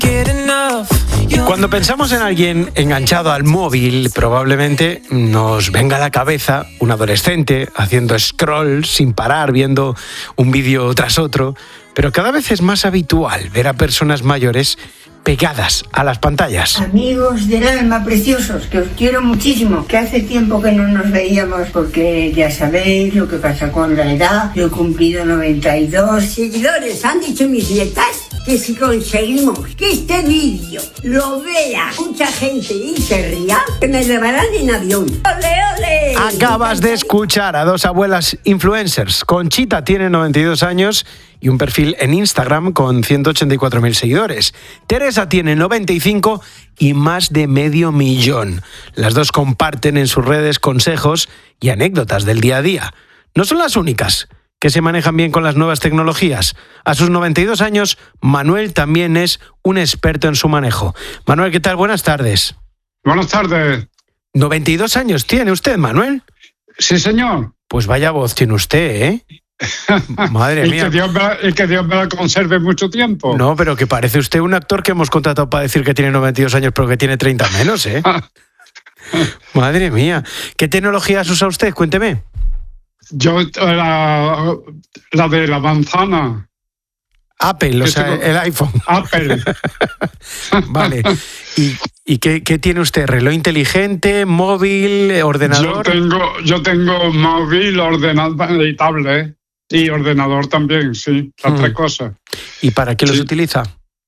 Cuando pensamos en alguien enganchado al móvil, probablemente nos venga a la cabeza un adolescente haciendo scroll sin parar, viendo un vídeo tras otro, pero cada vez es más habitual ver a personas mayores pegadas a las pantallas. Amigos del alma preciosos, que os quiero muchísimo, que hace tiempo que no nos veíamos porque ya sabéis lo que pasa con la edad. Yo he cumplido 92 seguidores. Han dicho mis nietas que si conseguimos que este vídeo lo vea mucha gente y se ría, que me llevarán en avión. ¡Ole, ole! Acabas de escuchar a dos abuelas influencers. Conchita tiene 92 años y un perfil en Instagram con 184.000 seguidores. Teresa tiene 95 y más de 500.000. Las dos comparten en sus redes consejos y anécdotas del día a día. No son las únicas que se manejan bien con las nuevas tecnologías. A sus 92 años, Manuel también es un experto en su manejo. Manuel, ¿qué tal? Buenas tardes. Buenas tardes. 92 años tiene usted, Manuel. Sí, señor. Pues vaya voz tiene usted, ¿eh? Madre mía. Que Dios me la conserve mucho tiempo. No, pero que parece usted un actor que hemos contratado para decir que tiene 92 años, pero que tiene 30 menos, ¿eh? Madre mía. ¿Qué tecnologías usa usted? Cuénteme. Yo, la de la manzana. Apple, o sea, el iPhone. Apple. Vale. ¿Y qué tiene usted? ¿Reloj inteligente, móvil, ordenador? Yo tengo móvil, ordenador y tablet. Y ordenador también, sí. Las tres cosas. ¿Y para qué los utiliza?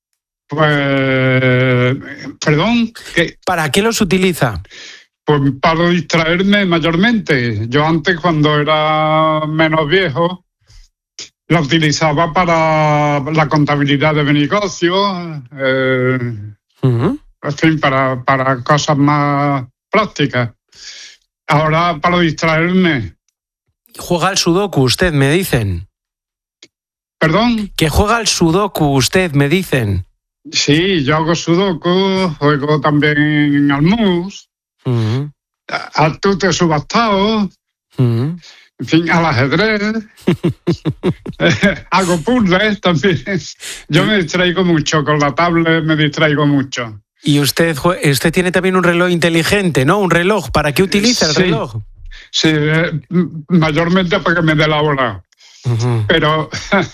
Pues... ¿Perdón? ¿Qué? ¿Para qué los utiliza? Pues para distraerme mayormente. Yo antes, cuando era menos viejo, la utilizaba para la contabilidad de mi negocio, en fin, para cosas más prácticas. Ahora, para distraerme. ¿Juega al sudoku usted, me dicen? ¿Perdón? ¿Que juega al sudoku usted, me dicen? Sí, yo hago sudoku, juego también al mus. Al tute subastado, en fin, al ajedrez, hago puzzles también. Yo me distraigo mucho con la tablet, me distraigo mucho. Y usted tiene también un reloj inteligente, ¿no? Un reloj. ¿Para qué utiliza el reloj? Sí, mayormente para que me dé la hora. Pero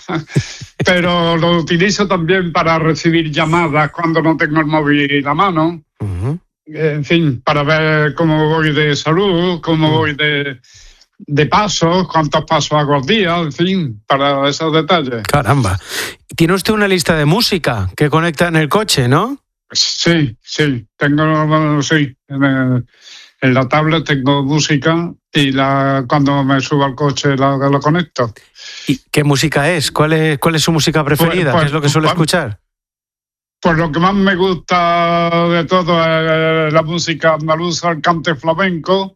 lo utilizo también para recibir llamadas cuando no tengo el móvil a mano. En fin, para ver cómo voy de salud, cómo voy de pasos, cuántos pasos hago al día, en fin, para esos detalles. Caramba. ¿Tiene usted una lista de música que conecta en el coche, no? Sí. Tengo, sí. En la tablet tengo música y cuando me subo al coche lo conecto. ¿Y qué música es? ¿Cuál es su música preferida? ¿Qué es lo que suele escuchar? Pues lo que más me gusta de todo es la música andaluza, el cante flamenco,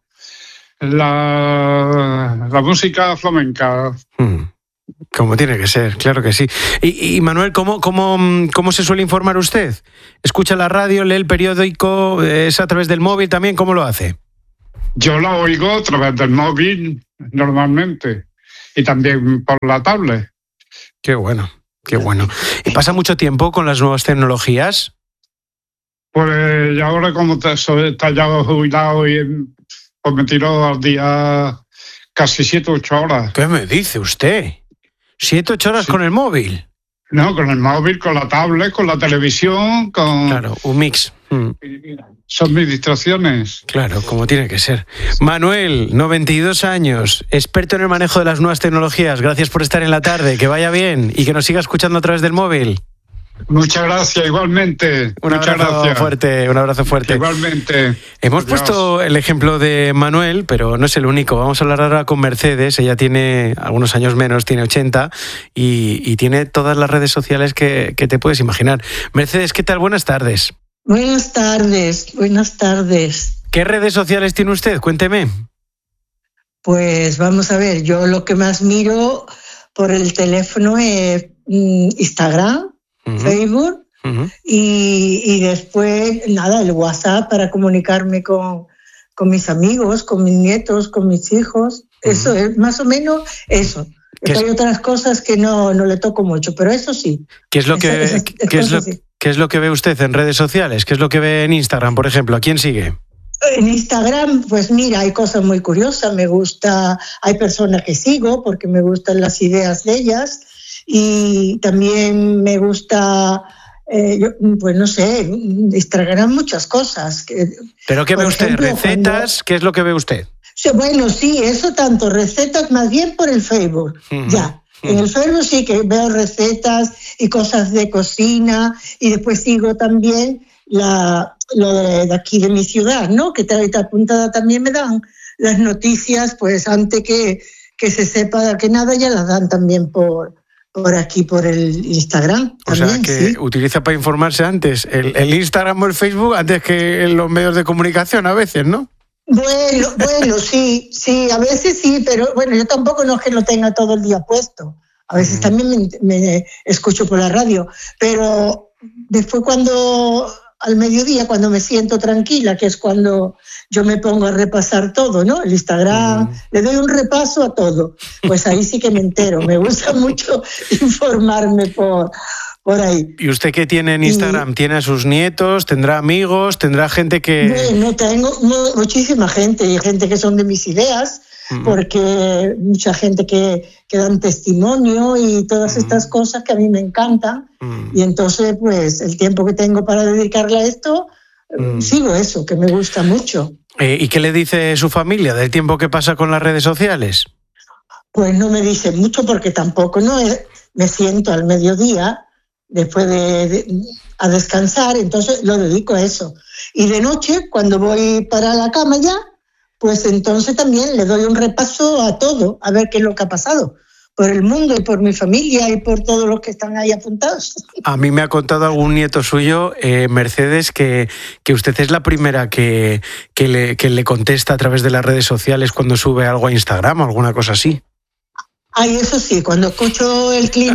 la música flamenca. Como tiene que ser, claro que sí. Y Manuel, ¿cómo se suele informar usted? ¿Escucha la radio, lee el periódico, es a través del móvil también? ¿Cómo lo hace? Yo la oigo a través del móvil normalmente y también por la tablet. Qué bueno. Qué bueno. ¿Y pasa mucho tiempo con las nuevas tecnologías? Pues ahora como está ya jubilado y pues me tiro al día casi 7 u 8 horas. ¿Qué me dice usted? ¿7 u 8 horas con el móvil? No, con el móvil, con la tablet, con la televisión, con... Claro, un mix. Son mis distracciones. Claro, como tiene que ser. Manuel, 92 años, experto en el manejo de las nuevas tecnologías. Gracias por estar en la tarde, que vaya bien y que nos siga escuchando a través del móvil. Muchas gracias, igualmente. Un abrazo fuerte. Igualmente. Hemos puesto el ejemplo de Manuel, pero no es el único. Vamos a hablar ahora con Mercedes. Ella tiene algunos años menos, tiene 80 y tiene todas las redes sociales que te puedes imaginar. Mercedes, ¿qué tal? Buenas tardes. Buenas tardes. ¿Qué redes sociales tiene usted? Cuénteme. Pues vamos a ver, yo lo que más miro por el teléfono es Instagram, Facebook y después, nada, el WhatsApp para comunicarme con mis amigos, con mis nietos, con mis hijos. Eso es más o menos eso. Hay otras cosas que no le toco mucho, pero eso sí. ¿Qué es lo ¿Qué es lo que ve usted en redes sociales? ¿Qué es lo que ve en Instagram, por ejemplo? ¿A quién sigue? En Instagram, pues mira, hay cosas muy curiosas. Me gusta, hay personas que sigo porque me gustan las ideas de ellas y también me gusta, pues no sé, Instagram muchas cosas. ¿Pero qué ve usted? ¿Recetas? ¿Qué es lo que ve usted? Sí, bueno, sí, eso tanto, recetas más bien por el Facebook, ya. En el Facebook sí que veo recetas y cosas de cocina y después sigo también lo de aquí de mi ciudad, ¿no? Que está apuntada también me dan las noticias, pues antes que se sepa que nada ya las dan también por aquí, por el Instagram. O también, sea, que sí. utiliza para informarse antes el Instagram o el Facebook antes que los medios de comunicación a veces, ¿no? Bueno, sí, a veces sí, pero bueno, yo tampoco no es que lo tenga todo el día puesto. A veces también me escucho por la radio, pero después al mediodía, cuando me siento tranquila, que es cuando yo me pongo a repasar todo, ¿no? El Instagram, le doy un repaso a todo. Pues ahí sí que me entero. Me gusta mucho informarme por ahí. ¿Y usted qué tiene en Instagram? ¿Tiene a sus nietos? ¿Tendrá amigos? ¿Tendrá gente que...? Bueno, tengo muchísima gente y gente que son de mis ideas, porque mucha gente que dan testimonio y todas estas cosas que a mí me encantan. Y entonces, pues, el tiempo que tengo para dedicarle a esto, sigo eso, que me gusta mucho. ¿Y qué le dice su familia del tiempo que pasa con las redes sociales? Pues no me dice mucho porque tampoco me siento al mediodía después a descansar, entonces lo dedico a eso. Y de noche, cuando voy para la cama ya, pues entonces también le doy un repaso a todo, a ver qué es lo que ha pasado por el mundo y por mi familia y por todos los que están ahí apuntados. A mí me ha contado algún nieto suyo, Mercedes, que usted es la primera que le contesta a través de las redes sociales cuando sube algo a Instagram o alguna cosa así. Ay, eso sí, cuando escucho el clic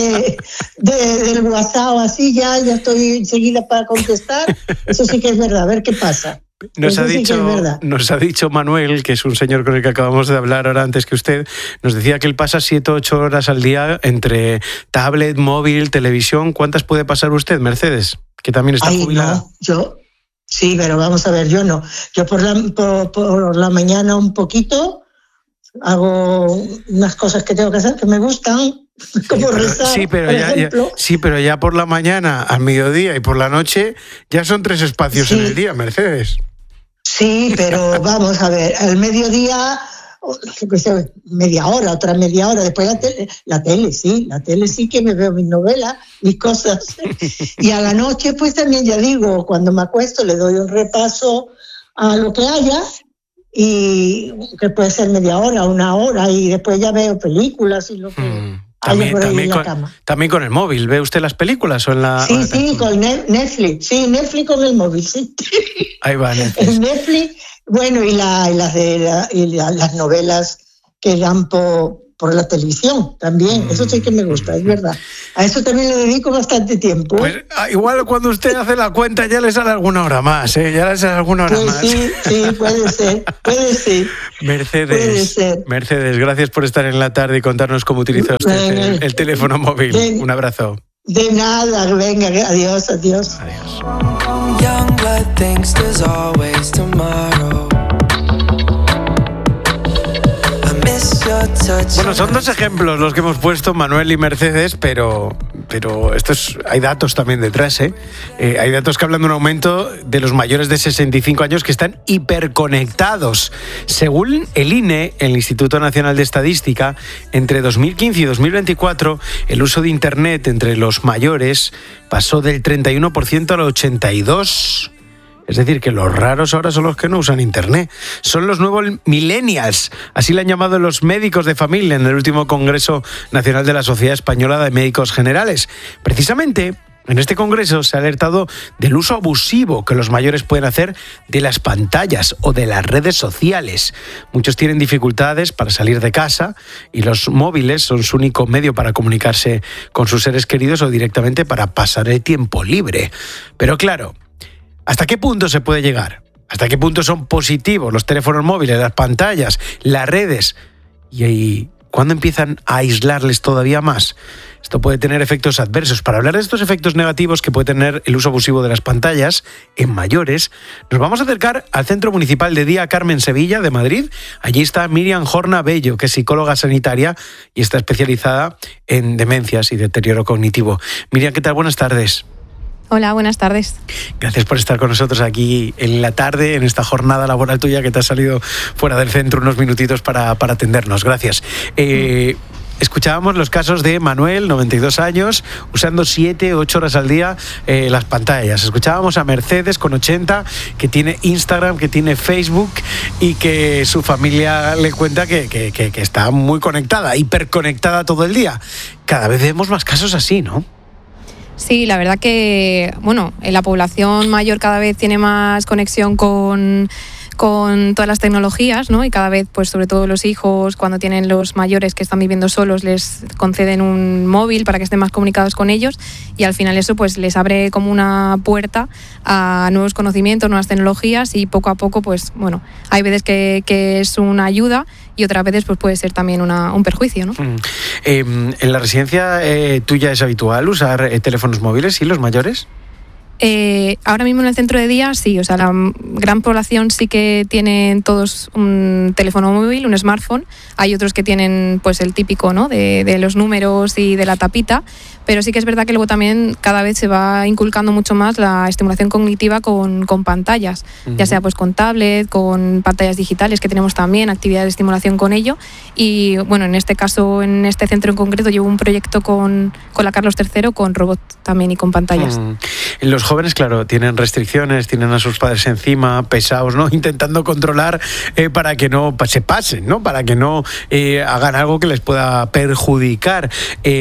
del WhatsApp o así, ya estoy enseguida para contestar. Eso sí que es verdad, a ver qué pasa. Nos ha dicho Manuel, que es un señor con el que acabamos de hablar ahora antes que usted, nos decía que él pasa 7 o 8 horas al día entre tablet, móvil, televisión. ¿Cuántas puede pasar usted, Mercedes? Que también está jubilada. No, yo sí, pero vamos a ver, yo no. Yo por la mañana un poquito hago unas cosas que tengo que hacer que me gustan, como rezar, pero ya por la mañana, al mediodía y por la noche ya son 3 espacios en el día, Mercedes. Sí, pero vamos a ver, al mediodía, media hora, otra media hora, después la tele sí que me veo mis novelas, mis cosas. Y a la noche, pues también ya digo, cuando me acuesto le doy un repaso a lo que haya, y que puede ser media hora, 1 hora, y después ya veo películas y lo que haya por ahí en la cama. También con el móvil, ¿ve usted las películas o en la...? Sí, con Netflix, sí, Netflix con el móvil, sí. Ahí va, Netflix. El Netflix, bueno, y las novelas que dan por la televisión también, eso sí que me gusta, es verdad. A eso también le dedico bastante tiempo. Pues igual cuando usted hace la cuenta ya le sale alguna hora más, ¿eh? Ya le sale alguna hora más. Sí, puede ser. Mercedes, gracias por estar en la tarde y contarnos cómo utiliza usted el teléfono móvil. Un abrazo. De nada, venga, adiós. Adiós. Bueno, son 2 ejemplos los que hemos puesto, Manuel y Mercedes, pero hay datos también detrás, ¿eh? Hay datos que hablan de un aumento de los mayores de 65 años que están hiperconectados. Según el INE, el Instituto Nacional de Estadística, entre 2015 y 2024, el uso de Internet entre los mayores pasó del 31% al 82%. Es decir, que los raros ahora son los que no usan Internet. Son los nuevos millennials. Así le han llamado los médicos de familia en el último Congreso Nacional de la Sociedad Española de Médicos Generales. Precisamente, en este congreso se ha alertado del uso abusivo que los mayores pueden hacer de las pantallas o de las redes sociales. Muchos tienen dificultades para salir de casa y los móviles son su único medio para comunicarse con sus seres queridos o directamente para pasar el tiempo libre. Pero claro, ¿hasta qué punto se puede llegar? ¿Hasta qué punto son positivos los teléfonos móviles, las pantallas, las redes? ¿Y cuándo empiezan a aislarles todavía más? esto puede tener efectos adversos. Para hablar de estos efectos negativos que puede tener el uso abusivo de las pantallas en mayores, nos vamos a acercar al Centro Municipal de Día Carmen Sevilla de Madrid. Allí está Miriam Jorna Bello, que es psicóloga sanitaria y está especializada en demencias y deterioro cognitivo. Miriam, ¿qué tal? Buenas tardes. Hola, buenas tardes. Gracias por estar con nosotros aquí en la tarde, en esta jornada laboral tuya que te has salido fuera del centro unos minutitos para atendernos. Gracias. Escuchábamos los casos de Manuel, 92 años, usando 7-8 horas al día las pantallas. Escuchábamos a Mercedes, con 80, que tiene Instagram, que tiene Facebook y que su familia le cuenta que está muy conectada, hiperconectada todo el día. Cada vez vemos más casos así, ¿no? Sí, la verdad que, la población mayor cada vez tiene más conexión con todas las tecnologías, ¿no? Y cada vez, pues sobre todo los hijos, cuando tienen los mayores que están viviendo solos, les conceden un móvil para que estén más comunicados con ellos, y al final eso pues les abre como una puerta a nuevos conocimientos, nuevas tecnologías, y poco a poco, pues hay veces que es una ayuda y otras veces pues puede ser también un perjuicio, ¿no? ¿En la residencia tuya es habitual usar teléfonos móviles y los mayores? Ahora mismo en el centro de día sí, la gran población sí que tienen todos un teléfono móvil, un smartphone. Hay otros que tienen pues el típico, ¿no? de los números y de la tapita, pero sí que es verdad que luego también cada vez se va inculcando mucho más la estimulación cognitiva con pantallas, ya sea pues con tablet, con pantallas digitales que tenemos también, actividades de estimulación con ello. Y en este caso, en este centro en concreto, llevo un proyecto con la Carlos III con robot también y con pantallas. Los jóvenes, claro, tienen restricciones, tienen a sus padres encima, pesados, ¿no? Intentando controlar para que no se pasen, ¿no? Para que no hagan algo que les pueda perjudicar.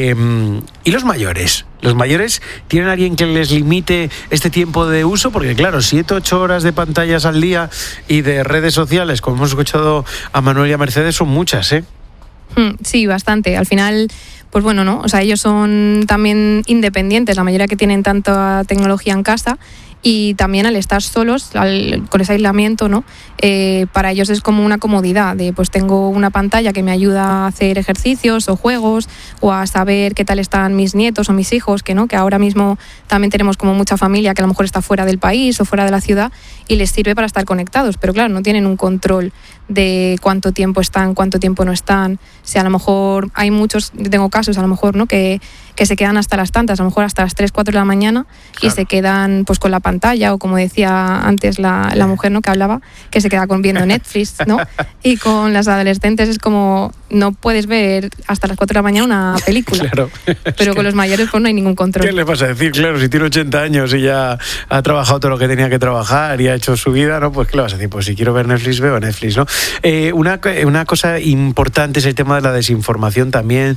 ¿Y los mayores? ¿Los mayores tienen alguien que les limite este tiempo de uso? Porque claro, 7-8 horas de pantallas al día y de redes sociales, como hemos escuchado a Manuel y a Mercedes, son muchas, ¿eh? Sí, bastante. Al final, pues ¿no? Ellos son también independientes, la mayoría que tienen tanta tecnología en casa, y también al estar solos, con ese aislamiento, ¿no? Para ellos es como una comodidad de pues tengo una pantalla que me ayuda a hacer ejercicios o juegos, o a saber qué tal están mis nietos o mis hijos, que ahora mismo también tenemos como mucha familia que a lo mejor está fuera del país o fuera de la ciudad, y les sirve para estar conectados, pero claro, no tienen un control de cuánto tiempo están, cuánto tiempo no están. A lo mejor hay muchos, tengo casos a lo mejor, ¿no? que se quedan hasta las tantas, a lo mejor hasta las 3-4 de la mañana, claro, y se quedan pues con la pantalla, o como decía antes la mujer, ¿no? que hablaba, que se queda viendo Netflix, ¿no? Y con las adolescentes es como no puedes ver hasta las 4 de la mañana una película. Claro. Pero con los mayores pues no hay ningún control. ¿Qué le vas a decir? Claro, si tiene 80 años y ya ha trabajado todo lo que tenía que trabajar y ha hecho su vida, ¿no? Pues ¿qué le vas a decir? Pues si quiero ver Netflix, veo Netflix, ¿no? Una cosa importante es el tema de la desinformación también,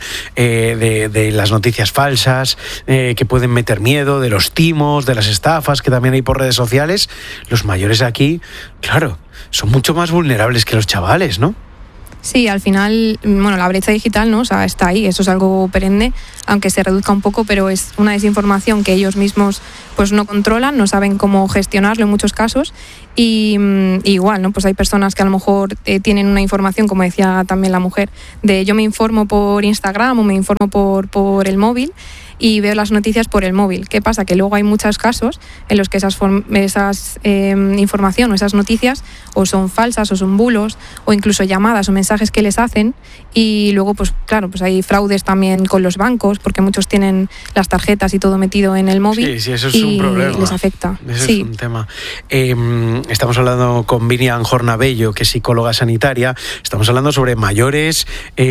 de las noticias falsas, que pueden meter miedo, de los timos, de las estafas que también hay por redes sociales. Los mayores aquí, claro, son mucho más vulnerables que los chavales, ¿no? Sí, al final, la brecha digital, ¿no? Está ahí, eso es algo perenne, aunque se reduzca un poco, pero es una desinformación que ellos mismos pues no controlan, no saben cómo gestionarlo en muchos casos, y igual, ¿no? Pues hay personas que a lo mejor tienen una información, como decía también la mujer, de yo me informo por Instagram o me informo por el móvil, y veo las noticias por el móvil. ¿Qué pasa? Que luego hay muchos casos en los que esas información o esas noticias o son falsas o son bulos, o incluso llamadas o mensajes que les hacen, y luego pues claro, pues hay fraudes también con los bancos, porque muchos tienen las tarjetas y todo metido en el móvil. Sí, eso es un problema. Les afecta. Ese es un tema. Estamos hablando con Miriam Jorna Bello, que es psicóloga sanitaria. Estamos hablando sobre mayores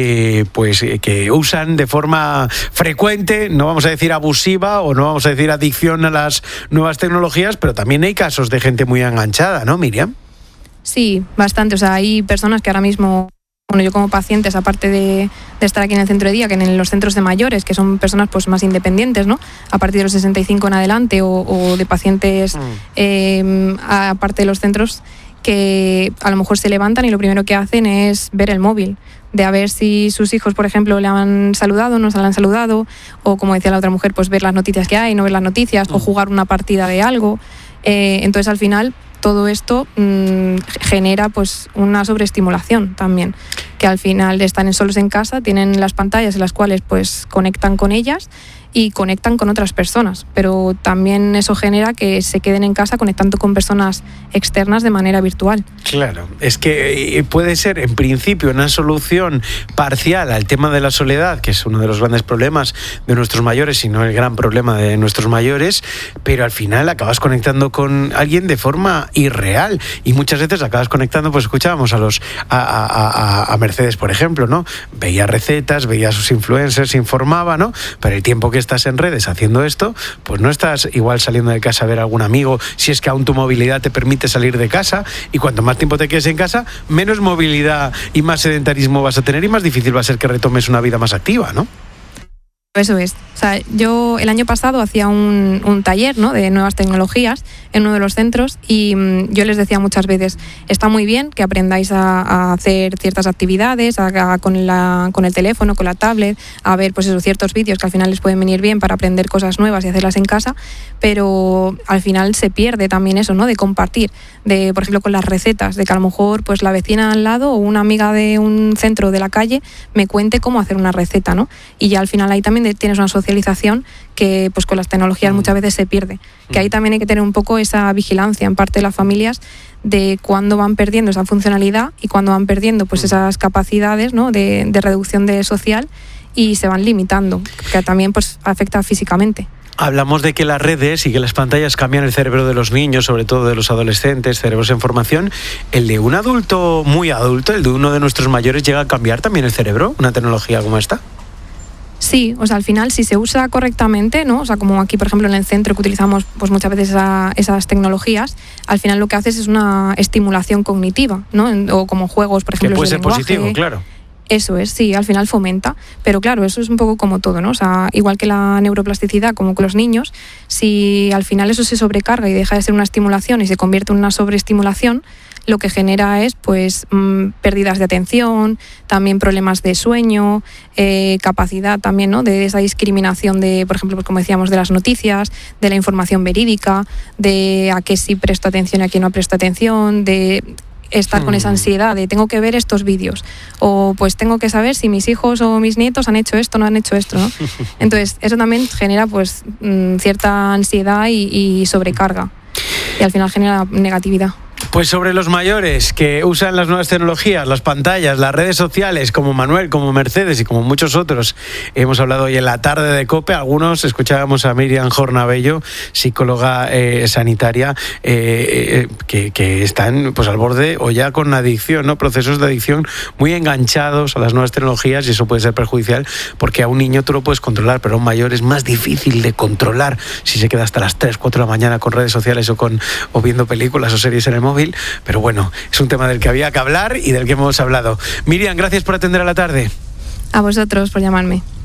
que usan de forma frecuente, no vamos a decir abusiva o no vamos a decir adicción a las nuevas tecnologías, pero también hay casos de gente muy enganchada, ¿no, Miriam? Sí, bastante. Hay personas que ahora mismo, yo como pacientes, aparte de estar aquí en el centro de día, que en los centros de mayores, que son personas pues más independientes, ¿no? A partir de los 65 en adelante, o de pacientes aparte de los centros, que a lo mejor se levantan y lo primero que hacen es ver el móvil, de a ver si sus hijos, por ejemplo, le han saludado, no se le han saludado, o como decía la otra mujer, pues ver las noticias que hay, no ver las noticias, o jugar una partida de algo. Entonces al final todo esto genera pues una sobreestimulación también, que al final están solos en casa, tienen las pantallas en las cuales pues conectan con ellas y conectan con otras personas, pero también eso genera que se queden en casa conectando con personas externas de manera virtual. Claro, es que puede ser en principio una solución parcial al tema de la soledad, que es uno de los grandes problemas de nuestros mayores y no el gran problema de nuestros mayores, pero al final acabas conectando con alguien de forma irreal y muchas veces acabas conectando, pues escuchábamos a Mercedes, por ejemplo, ¿no? Veía recetas, veía a sus influencers, se informaba, ¿no? Pero el tiempo que estás en redes haciendo esto, pues no estás igual saliendo de casa a ver a algún amigo, si es que aún tu movilidad te permite salir de casa, y cuanto más tiempo te quedes en casa, menos movilidad y más sedentarismo vas a tener y más difícil va a ser que retomes una vida más activa, ¿no? Eso es. O sea, yo el año pasado hacía un taller, ¿no?, de nuevas tecnologías en uno de los centros y yo les decía muchas veces, está muy bien que aprendáis a hacer ciertas actividades con el teléfono, con la tablet, a ver pues esos ciertos vídeos que al final les pueden venir bien para aprender cosas nuevas y hacerlas en casa, pero al final se pierde también eso, ¿no?, de compartir, de por ejemplo con las recetas, de que a lo mejor pues la vecina al lado o una amiga de un centro de la calle me cuente cómo hacer una receta, ¿no? Y ya al final ahí también tienes una socialización que pues con las tecnologías muchas veces se pierde, que ahí también hay que tener un poco esa vigilancia en parte de las familias de cuándo van perdiendo esa funcionalidad y cuándo van perdiendo pues esas capacidades, ¿no?, de reducción de social y se van limitando, que también pues afecta físicamente. Hablamos de que las redes y que las pantallas cambian el cerebro de los niños, sobre todo de los adolescentes, cerebros en formación. ¿El de un adulto muy adulto, el de uno de nuestros mayores, llega a cambiar también el cerebro, una tecnología como esta? Sí, o sea, al final si se usa correctamente, ¿no? O sea, como aquí por ejemplo en el centro que utilizamos pues muchas veces esas tecnologías, al final lo que haces es una estimulación cognitiva, ¿no? O como juegos, por ejemplo, que puede ser lenguaje. positivo, claro. Eso es, sí, al final fomenta, pero claro, eso es un poco como todo, ¿no? O sea, igual que la neuroplasticidad, como con los niños, si al final eso se sobrecarga y deja de ser una estimulación y se convierte en una sobreestimulación, lo que genera es pues pérdidas de atención, también problemas de sueño, capacidad también, ¿no?, de esa discriminación de, por ejemplo, pues como decíamos, de las noticias, de la información verídica, de a qué sí presto atención y a qué no presto atención, de estar con esa ansiedad de tengo que ver estos vídeos o pues tengo que saber si mis hijos o mis nietos han hecho esto o no han hecho esto, ¿no? Entonces eso también genera pues cierta ansiedad y sobrecarga y al final genera negatividad. Pues sobre los mayores que usan las nuevas tecnologías, las pantallas, las redes sociales, como Manuel, como Mercedes y como muchos otros, hemos hablado hoy en la tarde de COPE. Algunos escuchábamos a Miriam Jornabello, psicóloga sanitaria, que están pues al borde o ya con adicción, ¿no? Procesos de adicción muy enganchados a las nuevas tecnologías, y eso puede ser perjudicial porque a un niño tú lo puedes controlar, pero a un mayor es más difícil de controlar si se queda hasta las 3, 4 de la mañana con redes sociales o viendo películas o series en el móvil. Pero bueno, es un tema del que había que hablar y del que hemos hablado. Miriam, gracias por atender a la tarde. A vosotros por llamarme.